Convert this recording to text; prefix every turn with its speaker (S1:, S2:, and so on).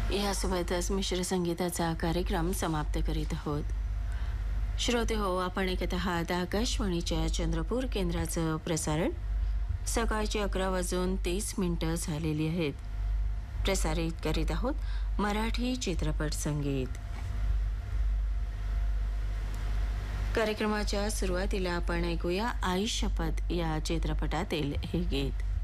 S1: यासोबतच मिश्र संगीताचा कार्यक्रम समाप्त करीत आहोत. श्रोते हो, आपण ऐकत आहात आकाशवाणीच्या चंद्रपूर केंद्राचं प्रसारण. सकाळची 11:30 झालेली आहेत. प्रसारित करीत आहोत मराठी चित्रपट संगीत. कार्यक्रमाच्या सुरुवातीला आपण ऐकूया आई शपथ या चित्रपटातील हे गीत.